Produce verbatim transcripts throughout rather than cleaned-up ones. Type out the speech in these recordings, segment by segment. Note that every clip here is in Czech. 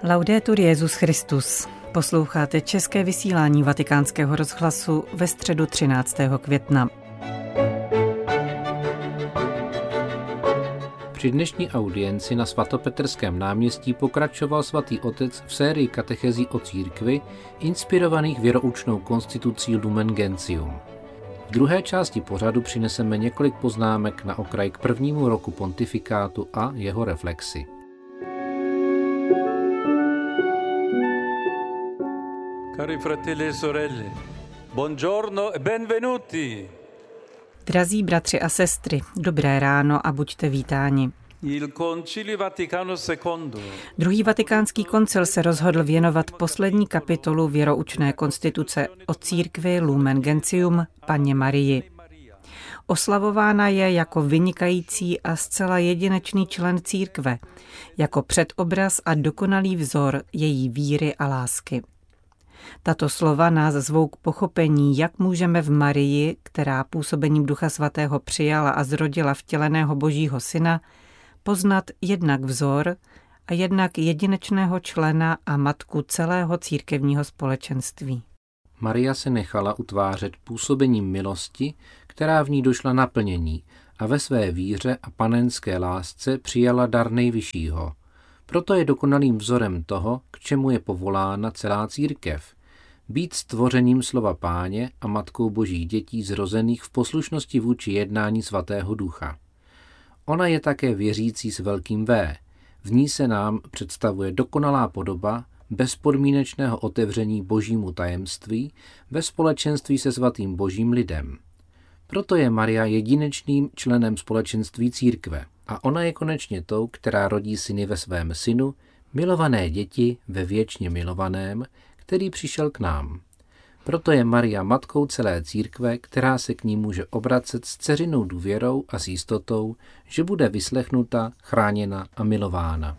Laudetur Jesus Christus. Posloucháte české vysílání Vatikánského rozhlasu ve středu třináctého května. Při dnešní audienci na svatopetrském náměstí pokračoval svatý otec v sérii katechezí o církvi, inspirovaných věroučnou konstitucí Lumen Gentium. V druhé části pořadu přineseme několik poznámek na okraj k prvnímu roku pontifikátu a jeho reflexi. Cari fratelli e sorelle, buongiorno e benvenuti. Drazí bratři a sestry, dobré ráno a buďte vítáni. Il Concilio Vaticano secondo. Druhý vatikánský koncil se rozhodl věnovat poslední kapitolu věroučné konstituce o církvi Lumen Gentium Panně Marii. Oslavována je jako vynikající a zcela jedinečný člen církve, jako předobraz a dokonalý vzor její víry a lásky. Tato slova nás zvou k pochopení, jak můžeme v Marii, která působením Ducha Svatého přijala a zrodila vtěleného Božího Syna, poznat jednak vzor a jednak jedinečného člena a matku celého církevního společenství. Maria se nechala utvářet působením milosti, která v ní došla naplnění, a ve své víře a panenské lásce přijala dar nejvyššího. Proto je dokonalým vzorem toho, k čemu je povolána celá církev. Být stvořením slova Páně a matkou Božích dětí zrozených v poslušnosti vůči jednání Svatého Ducha. Ona je také věřící s velkým V. V ní se nám představuje dokonalá podoba bezpodmínečného otevření Božímu tajemství ve společenství se svatým Božím lidem. Proto je Maria jedinečným členem společenství církve a ona je konečně tou, která rodí syny ve svém synu, milované děti ve věčně milovaném, který přišel k nám. Proto je Maria matkou celé církve, která se k ní může obracet s dceřinou důvěrou a s jistotou, že bude vyslechnuta, chráněna a milována.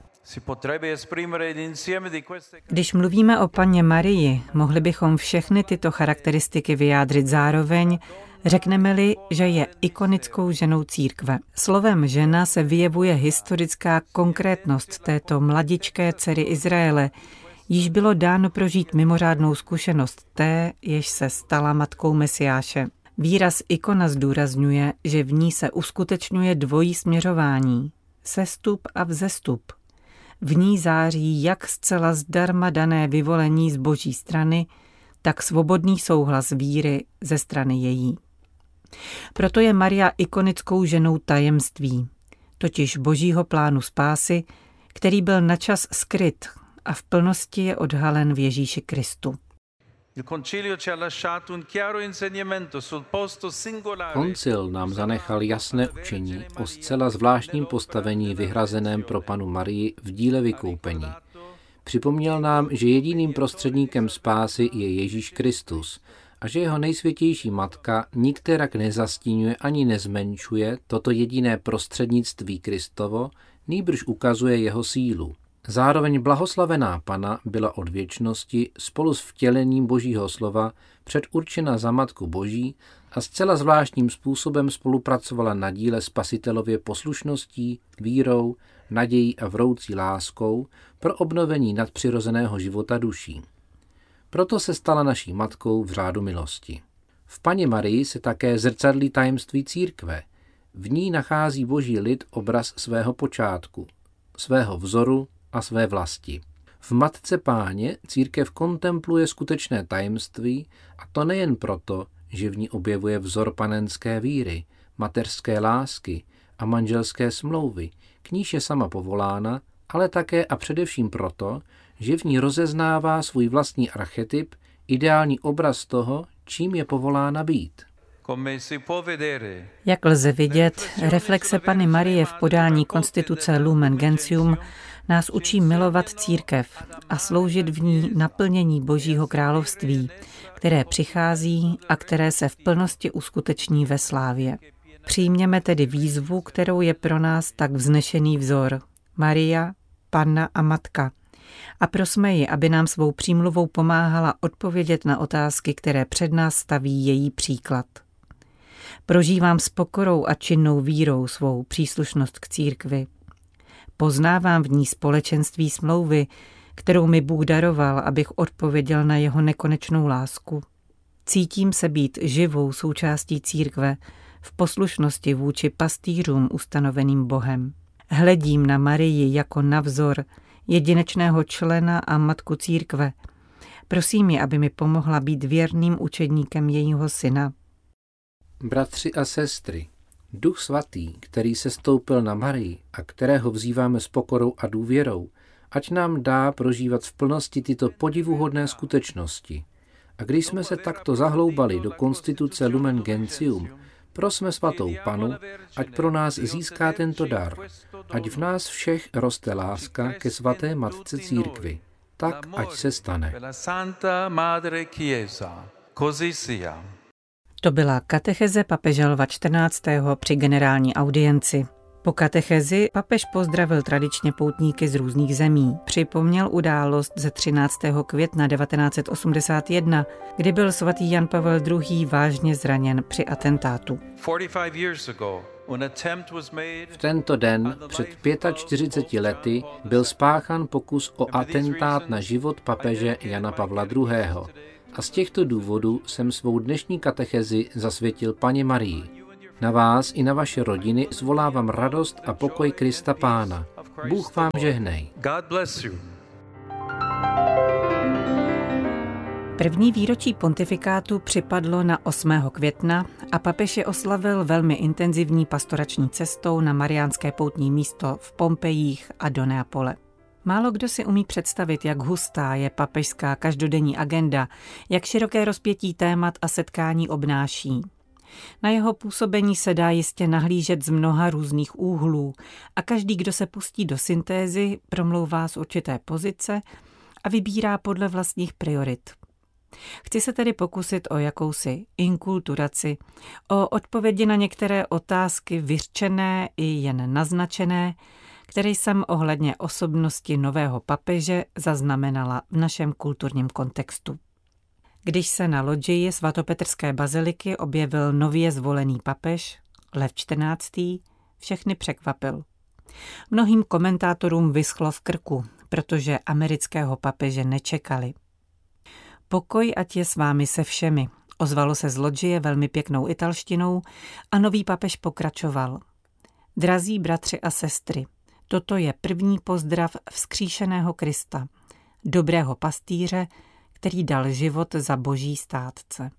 Když mluvíme o Panně Marii, mohli bychom všechny tyto charakteristiky vyjádřit zároveň, řekneme-li, že je ikonickou ženou církve. Slovem žena se vyjevuje historická konkrétnost této mladičké dcery Izraele, již bylo dáno prožít mimořádnou zkušenost té, jež se stala matkou Mesiáše. Výraz ikona zdůrazňuje, že v ní se uskutečňuje dvojí směřování, sestup a vzestup. V ní září jak zcela zdarma dané vyvolení z Boží strany, tak svobodný souhlas víry ze strany její. Proto je Maria ikonickou ženou tajemství, totiž Božího plánu spásy, který byl načas skryt a v plnosti je odhalen v Ježíši Kristu. Koncil nám zanechal jasné učení o zcela zvláštním postavení vyhrazeném pro Pannu Marii v díle vykoupení. Připomněl nám, že jediným prostředníkem spásy je Ježíš Kristus a že jeho nejsvětější matka nikterak nezastínuje ani nezmenšuje toto jediné prostřednictví Kristovo, nýbrž ukazuje jeho sílu. Zároveň blahoslavená Panna byla od věčnosti spolu s vtělením Božího slova předurčena za Matku Boží a zcela zvláštním způsobem spolupracovala na díle Spasitelově poslušností, vírou, nadějí a vroucí láskou pro obnovení nadpřirozeného života duší. Proto se stala naší matkou v řádu milosti. V Panně Marii se také zrcadlí tajemství církve. V ní nachází Boží lid obraz svého počátku, svého vzoru a své vlasti. V Matce Páně církev kontempluje skutečné tajemství, a to nejen proto, že v ní objevuje vzor panenské víry, mateřské lásky a manželské smlouvy, k níž je sama povolána, ale také a především proto, že v ní rozeznává svůj vlastní archetyp, ideální obraz toho, čím je povolána být. Jak lze vidět, reflexe Panny Marie v podání konstituce Lumen Gentium nás učí milovat církev a sloužit v ní naplnění Božího království, které přichází a které se v plnosti uskuteční ve slávě. Přijměme tedy výzvu, kterou je pro nás tak vznešený vzor. Maria, Panna a Matka. A prosme ji, aby nám svou přímluvou pomáhala odpovědět na otázky, které před nás staví její příklad. Prožívám s pokorou a činnou vírou svou příslušnost k církvi. Poznávám v ní společenství smlouvy, kterou mi Bůh daroval, abych odpověděl na jeho nekonečnou lásku. Cítím se být živou součástí církve v poslušnosti vůči pastýřům ustanoveným Bohem. Hledím na Marii jako na vzor jedinečného člena a matku církve. Prosím ji, aby mi pomohla být věrným učedníkem jejího syna. Bratři a sestry, Duch svatý, který se stoupil na Marii a kterého vzýváme s pokorou a důvěrou, ať nám dá prožívat v plnosti tyto podivuhodné skutečnosti. A když jsme se takto zahloubali do konstituce Lumen Gentium, prosme svatou Panu, ať pro nás získá tento dar, ať v nás všech roste láska ke svaté matce církvi. Tak, ať se stane. To byla katecheze papeže Lva čtrnáctého. při generální audienci. Po katechezi papež pozdravil tradičně poutníky z různých zemí. Připomněl událost ze třináctého května devatenáct set osmdesát jedna, kdy byl svatý Jan Pavel druhý. vážně zraněn při atentátu. V tento den před čtyřiceti pěti lety byl spáchan pokus o atentát na život papeže Jana Pavla druhého. A z těchto důvodů jsem svou dnešní katechezi zasvětil Panně Marii. Na vás i na vaše rodiny zvolávám radost a pokoj Krista Pána. Bůh vám žehnej. První výročí pontifikátu připadlo na osmého května a papež je oslavil velmi intenzivní pastorační cestou na mariánské poutní místo v Pompejích a do Neapole. Málo kdo si umí představit, jak hustá je papežská každodenní agenda, jak široké rozpětí témat a setkání obnáší. Na jeho působení se dá jistě nahlížet z mnoha různých úhlů a každý, kdo se pustí do syntézy, promlouvá z určité pozice a vybírá podle vlastních priorit. Chci se tedy pokusit o jakousi inkulturaci, o odpovědi na některé otázky vyřčené i jen naznačené, které jsem ohledně osobnosti nového papeže zaznamenala v našem kulturním kontextu. Když se na lodžii svatopetrské baziliky objevil nově zvolený papež, Lev čtrnáctý., všechny překvapil. Mnohým komentátorům vyschlo v krku, protože amerického papeže nečekali. Pokoj ať je s vámi se všemi, ozvalo se z lodžie velmi pěknou italštinou a nový papež pokračoval. Drazí bratři a sestry, toto je první pozdrav vzkříšeného Krista, dobrého pastýře, který dal život za boží státce.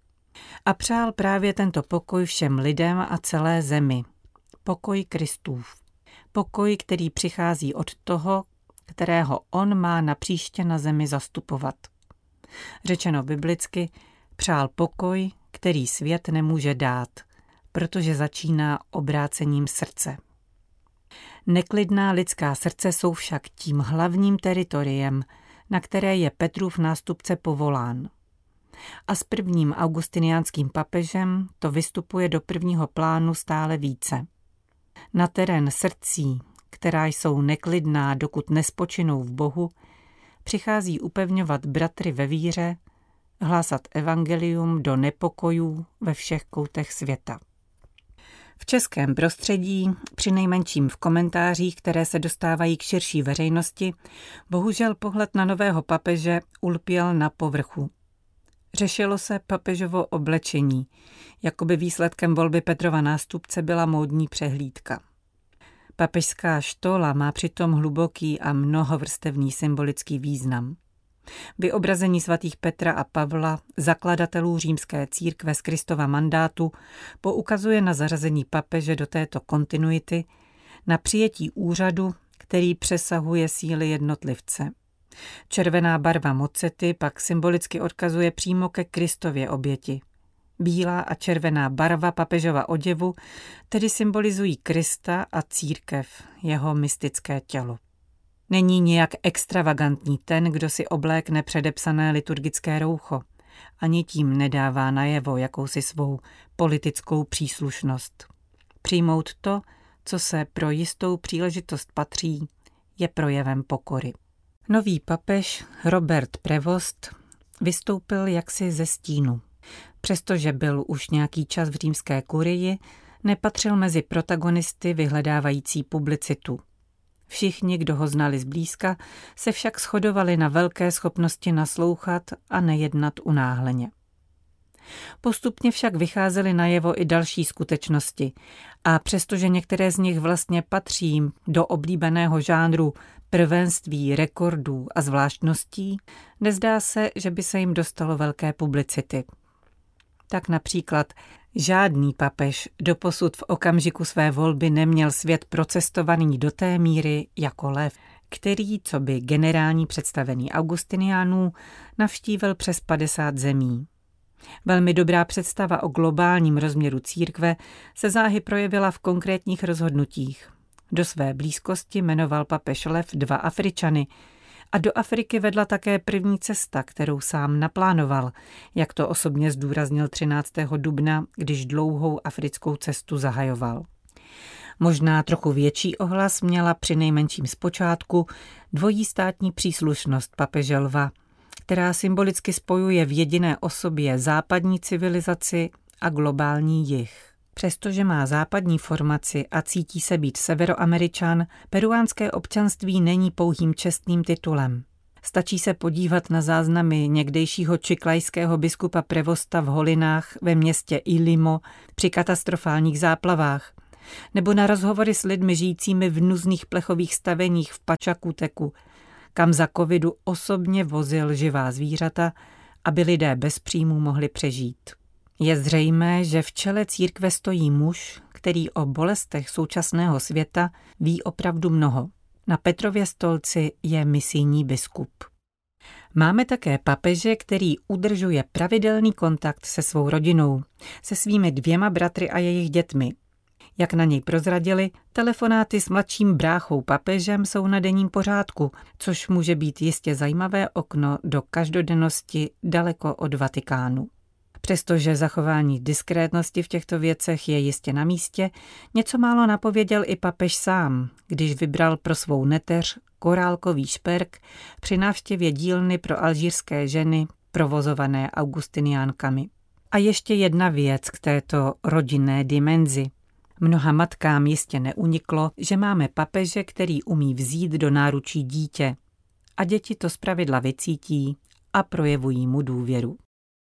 A přál právě tento pokoj všem lidem a celé zemi. Pokoj Kristův. Pokoj, který přichází od toho, kterého on má napříště na zemi zastupovat. Řečeno biblicky, přál pokoj, který svět nemůže dát, protože začíná obrácením srdce. Neklidná lidská srdce jsou však tím hlavním teritoriem, na které je Petrův nástupce povolán. A s prvním augustiniánským papežem to vystupuje do prvního plánu stále více. Na terén srdcí, která jsou neklidná, dokud nespočinou v Bohu, přichází upevňovat bratry ve víře, hlásat evangelium do nepokojů ve všech koutech světa. V českém prostředí, přinejmenším v komentářích, které se dostávají k širší veřejnosti, bohužel pohled na nového papeže ulpěl na povrchu. Řešilo se papežovo oblečení, jakoby výsledkem volby Petrova nástupce byla módní přehlídka. Papežská štola má přitom hluboký a mnohovrstevný symbolický význam. Vyobrazení svatých Petra a Pavla, zakladatelů římské církve z Kristova mandátu, poukazuje na zařazení papeže do této kontinuity, na přijetí úřadu, který přesahuje síly jednotlivce. Červená barva mocety pak symbolicky odkazuje přímo ke Kristově oběti. Bílá a červená barva papežova oděvu tedy symbolizují Krista a církev, jeho mystické tělo. Není nijak extravagantní ten, kdo si oblékne předepsané liturgické roucho, ani tím nedává najevo jakousi svou politickou příslušnost. Přijmout to, co se pro jistou příležitost patří, je projevem pokory. Nový papež Robert Prevost vystoupil jaksi ze stínu. Přestože byl už nějaký čas v římské kurii, nepatřil mezi protagonisty vyhledávající publicitu. Všichni, kdo ho znali zblízka, se však shodovali na velké schopnosti naslouchat a nejednat unáhleně. Postupně však vycházely najevo i další skutečnosti a přestože některé z nich vlastně patří do oblíbeného žánru prvenství, rekordů a zvláštností, nezdá se, že by se jim dostalo velké publicity. Tak například žádný papež doposud v okamžiku své volby neměl svět procestovaný do té míry jako Lev, který, co by generální představený Augustiniánů, navštívil přes padesát zemí. Velmi dobrá představa o globálním rozměru církve se záhy projevila v konkrétních rozhodnutích. Do své blízkosti jmenoval papež Lev dva Afričany a do Afriky vedla také první cesta, kterou sám naplánoval, jak to osobně zdůraznil třináctého dubna, když dlouhou africkou cestu zahajoval. Možná trochu větší ohlas měla přinejmenším zpočátku dvojí státní příslušnost papeže Lva, která symbolicky spojuje v jediné osobě západní civilizaci a globální jih. Přestože má západní formaci a cítí se být Severoameričan, peruánské občanství není pouhým čestným titulem. Stačí se podívat na záznamy někdejšího čiklajského biskupa Prevosta v Holinách ve městě Ilimo při katastrofálních záplavách, nebo na rozhovory s lidmi žijícími v nuzných plechových staveních v Pachakuteku, kam za covidu osobně vozil živá zvířata, aby lidé bez příjmu mohli přežít. Je zřejmé, že v čele církve stojí muž, který o bolestech současného světa ví opravdu mnoho. Na Petrově stolci je misijní biskup. Máme také papeže, který udržuje pravidelný kontakt se svou rodinou, se svými dvěma bratry a jejich dětmi. Jak na něj prozradili, telefonáty s mladším bráchou papežem jsou na denním pořádku, což může být jistě zajímavé okno do každodennosti daleko od Vatikánu. Přestože zachování diskrétnosti v těchto věcech je jistě na místě, něco málo napověděl i papež sám, když vybral pro svou neteř korálkový šperk při návštěvě dílny pro alžírské ženy provozované augustiniánkami. A ještě jedna věc k této rodinné dimenzi. Mnoha matkám jistě neuniklo, že máme papeže, který umí vzít do náručí dítě. A děti to zpravidla vycítí a projevují mu důvěru.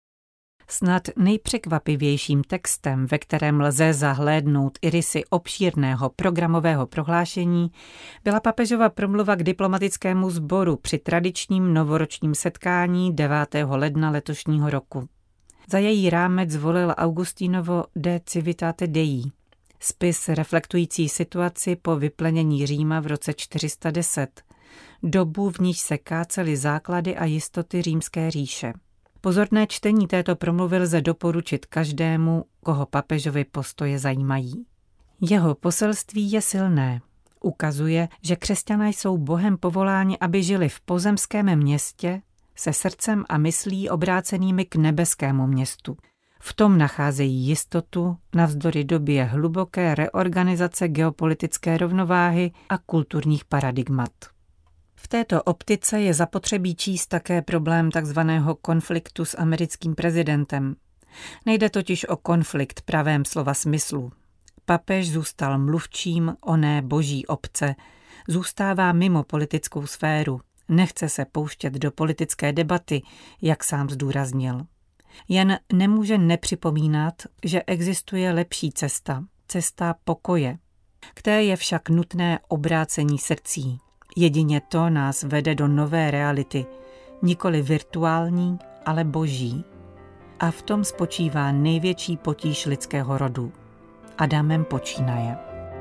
Snad nejpřekvapivějším textem, ve kterém lze zahlédnout i rysy obšírného programového prohlášení, byla papežova promluva k diplomatickému sboru při tradičním novoročním setkání devátého ledna letošního roku. Za její rámec zvolil Augustinovo De Civitate Dei, spis reflektující situaci po vyplenění Říma v roce čtyři sta deset, dobu, v níž se kácely základy a jistoty římské říše. Pozorné čtení této promluvy lze doporučit každému, koho papežovy postoje zajímají. Jeho poselství je silné. Ukazuje, že křesťané jsou Bohem povoláni, aby žili v pozemském městě se srdcem a myslí obrácenými k nebeskému městu. V tom nacházejí jistotu navzdory době hluboké reorganizace geopolitické rovnováhy a kulturních paradigmat. V této optice je zapotřebí číst také problém takzvaného konfliktu s americkým prezidentem. Nejde totiž o konflikt pravém slova smyslu. Papež zůstal mluvčím oné boží obce, zůstává mimo politickou sféru, nechce se pouštět do politické debaty, jak sám zdůraznil. Jen nemůže nepřipomínat, že existuje lepší cesta, cesta pokoje. K té je však nutné obrácení srdcí. Jedině to nás vede do nové reality, nikoli virtuální, ale boží. A v tom spočívá největší potíž lidského rodu. Adamem počínaje.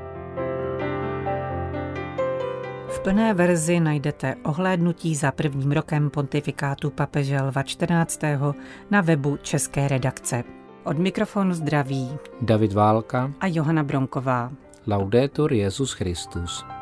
V plné verzi najdete ohlédnutí za prvním rokem pontifikátu papeže Lva čtrnáctého na webu české redakce. Od mikrofonu zdraví David Válka a Johana Bronková. Laudetur Jesus Christus.